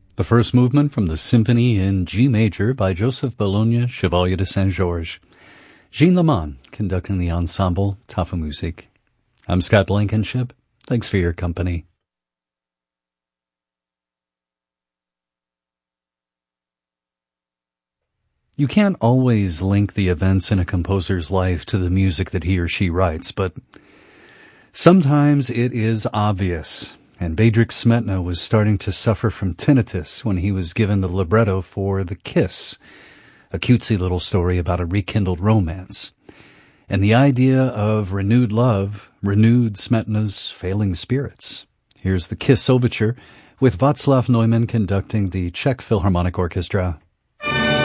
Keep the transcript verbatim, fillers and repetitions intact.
The first movement from the Symphony in G major by Joseph Bologna, Chevalier de Saint-Georges. Jean Lamont conducting the ensemble Tafelmusik. I'm Scott Blankenship. Thanks for your company. You can't always link the events in a composer's life to the music that he or she writes, but sometimes it is obvious. And Bedřich Smetana was starting to suffer from tinnitus when he was given the libretto for The Kiss, a cutesy little story about a rekindled romance. And the idea of renewed love renewed Smetana's failing spirits. Here's the Kiss Overture with Václav Neumann conducting the Czech Philharmonic Orchestra.